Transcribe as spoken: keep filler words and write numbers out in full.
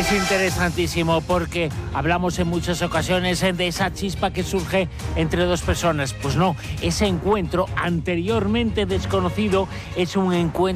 Es interesantísimo porque hablamos en muchas ocasiones de esa chispa que surge entre dos personas. Pues no, ese encuentro anteriormente desconocido es un encuentro